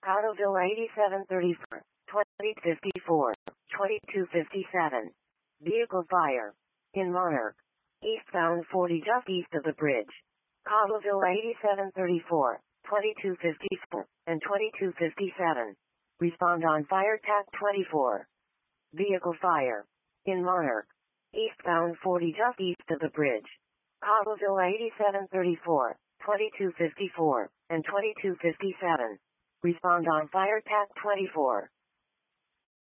Cottleville 8734, 2054, 2257. Vehicle fire. In Monarch. Eastbound 40 just east of the bridge. Cottleville 8734, 2254, and 2257. Respond on fire TAC 24. Vehicle fire. In Monarch. Eastbound 40 just east of the bridge. Cottleville 8734, 2254, and 2257. Respond on fire TAC 24.